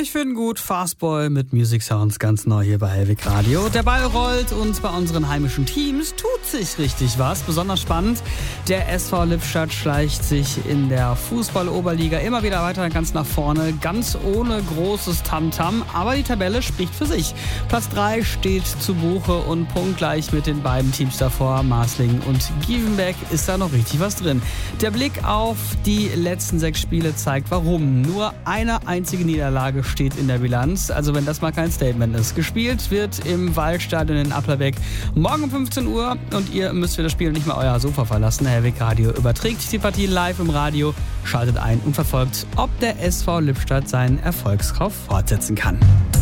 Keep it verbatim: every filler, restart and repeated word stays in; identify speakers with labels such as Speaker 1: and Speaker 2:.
Speaker 1: Ich finde gut, Fastball mit Music Sounds ganz neu hier bei Hellwig Radio. Der Ball rollt und bei unseren heimischen Teams tut sich richtig was. Besonders spannend, der S V Lippstadt schleicht sich in der Fußball-Oberliga immer wieder weiter ganz nach vorne, ganz ohne großes Tamtam. Aber die Tabelle spricht für sich. Platz drei steht zu Buche und punktgleich mit den beiden Teams davor, Marslingen und Gievenbeck, ist da noch richtig was drin. Der Blick auf die letzten sechs Spiele zeigt, warum. Nur eine einzige Niederlage steht in der Bilanz. Also wenn das mal kein Statement ist. Gespielt wird im Waldstadion in Applerbeck morgen um fünfzehn Uhr und ihr müsst für das Spiel nicht mehr euer Sofa verlassen. Hellwig Radio überträgt die Partie live im Radio, schaltet ein und verfolgt, ob der S V Lippstadt seinen Erfolgslauf fortsetzen kann.